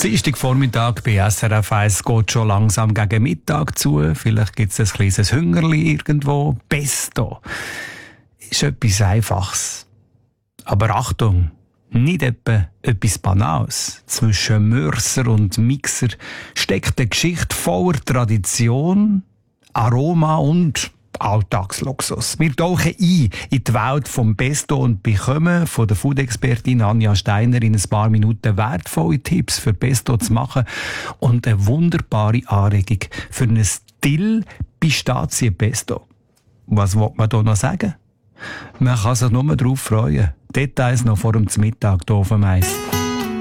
Dienstagvormittag bei SRF 1 geht schon langsam gegen Mittag zu. Vielleicht gibt es ein kleines Hüngerli irgendwo. Pesto ist etwas Einfaches. Aber Achtung, nicht etwa etwas Banales. Zwischen Mörser und Mixer steckt eine Geschichte voller Tradition, Aroma und Alltagsluxus. Wir tauchen ein in die Welt vom Pesto und bekommen von der Food-Expertin Anja Steiner in ein paar Minuten wertvolle Tipps für Pesto zu machen und eine wunderbare Anregung für ein Dill-Pistazien-Pesto. Was will man da noch sagen? Man kann sich nur darauf freuen. Details noch vor dem Mittag hier auf dem Eis.